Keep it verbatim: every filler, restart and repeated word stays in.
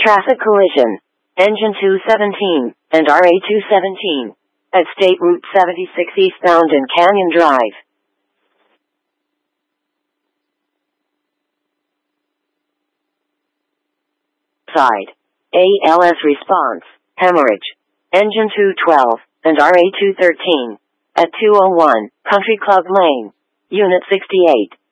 Traffic collision. Engine two seventeen and R A two seventeen at State Route seventy-six eastbound in Canyon Drive. Side. A L S response. Hemorrhage. Engine two twelve and R A two thirteen at two oh one Country Club Lane. Unit sixty-eight.